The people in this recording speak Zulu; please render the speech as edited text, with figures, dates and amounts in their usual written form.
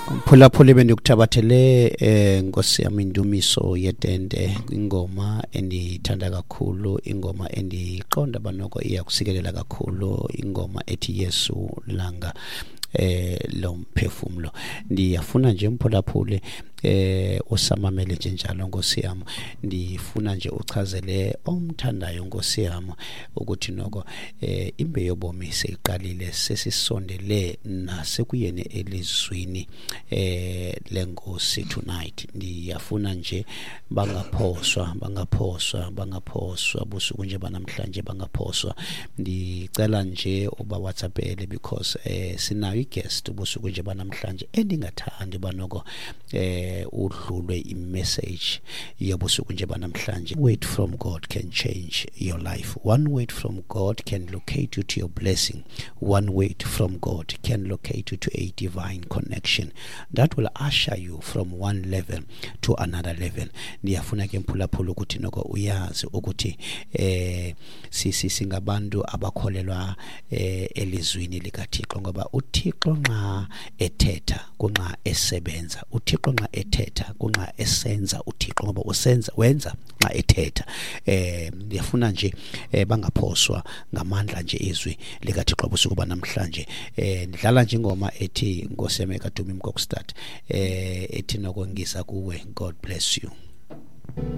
Phulaphula bendikuthabathele Nkosi yami Indumiso yetende ingoma endithanda kakhulu, ingoma endiqonda banoko iyakusikelela kakhulu, ingoma ethi Yesu langa lo mphefumulo. Ndiyafuna nje Mphulaphule usamamele nje njalo Nkosi yami, ndifuna nje uchazele omthandayo Nkosi yami ukuthi noko imbe yobomi seyiqalile, sesisondele nasekuyene elizwini lenkosi tonight. Ndiyafuna nje bangaphoswa busuku nje banamhlanje bangaphoswa. Ndicela nje uba WhatsAppele because sinayo guest busuku nje banamhlanje endingathandi banoko udlulwe imessage yobusuku nje banamhlanje. Word from God can change your life. One word from God can locate you to your blessing. One word from God can locate you to a divine connection that will usher you from one level to another level. Ndiyafuna ke Mphulaphula ukuthi noko uyazi ukuthi singabantu abakholelwa elizwini likaThixo, ngoba uThixo nxa ethetha kunxa esebenza, uThixo nxa ethetha kunxa esenza, uThixo ngoba wenza nxa ethetha. Ndiyafuna nje bangaphoswa ngamandla nje izwi likaThixo busuku banamhlanje. Ndidlala nje ingoma ethi Nkosi yami kaDumi Mkokstad ethi noko ngisa kuwe. God bless you.